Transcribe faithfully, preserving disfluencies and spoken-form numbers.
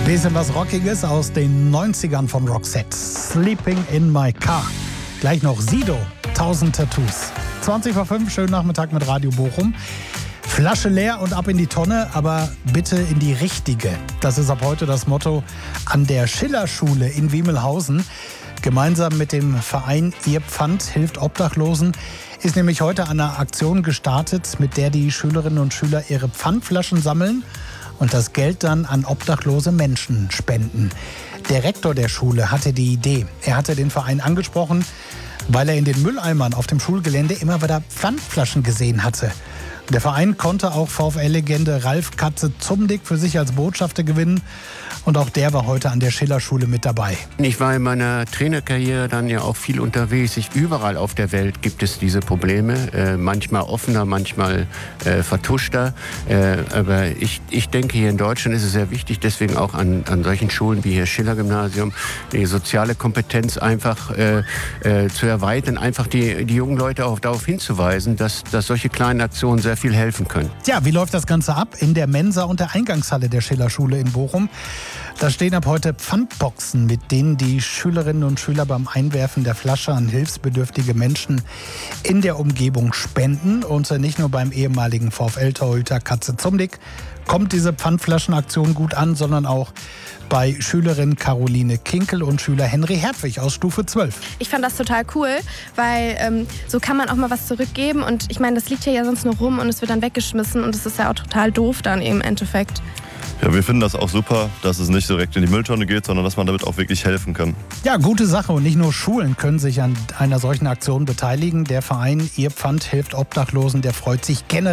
Bisschen was Rockiges aus den neunzigern von Roxette. Sleeping in my car. Gleich noch Sido, tausend Tattoos. zwanzig vor fünf, schönen Nachmittag mit Radio Bochum. Flasche leer und ab in die Tonne, aber bitte in die richtige. Das ist ab heute das Motto an der Schillerschule in Wiemelhausen. Gemeinsam mit dem Verein Ihr Pfand hilft Obdachlosen ist nämlich heute eine Aktion gestartet, mit der die Schülerinnen und Schüler ihre Pfandflaschen sammeln und das Geld dann an obdachlose Menschen spenden. Der Rektor der Schule hatte die Idee. Er hatte den Verein angesprochen, weil er in den Mülleimern auf dem Schulgelände immer wieder Pfandflaschen gesehen hatte. Der Verein konnte auch VfL-Legende Ralf Katze Zumdick für sich als Botschafter gewinnen. Und auch der war heute an der Schillerschule mit dabei. Ich war in meiner Trainerkarriere dann ja auch viel unterwegs. Ich, überall auf der Welt gibt es diese Probleme. Äh, manchmal offener, manchmal äh, vertuschter. Äh, aber ich, ich denke, hier in Deutschland ist es sehr wichtig, deswegen auch an, an solchen Schulen wie hier Schiller-Gymnasium, die soziale Kompetenz einfach äh, äh, zu erweitern, einfach die, die jungen Leute auch darauf hinzuweisen, dass, dass solche kleinen Aktionen sehr viel helfen können. Ja, wie läuft das Ganze ab? In der Mensa und der Eingangshalle der Schillerschule in Bochum. Da stehen ab heute Pfandboxen, mit denen die Schülerinnen und Schüler beim Einwerfen der Flasche an hilfsbedürftige Menschen in der Umgebung spenden. Und nicht nur beim ehemaligen VfL-Torhüter Katze Zumdick kommt diese Pfandflaschenaktion gut an, sondern auch bei Schülerin Caroline Kinkel und Schüler Henry Hertwig aus Stufe zwölf. Ich fand das total cool, weil ähm, so kann man auch mal was zurückgeben. Und ich meine, das liegt hier ja sonst nur rum und es wird dann weggeschmissen. Und es ist ja auch total doof dann im Endeffekt. Ja, wir finden das auch super, dass es nicht direkt in die Mülltonne geht, sondern dass man damit auch wirklich helfen kann. Ja, gute Sache. Und nicht nur Schulen können sich an einer solchen Aktion beteiligen. Der Verein Ihr Pfand hilft Obdachlosen, der freut sich generell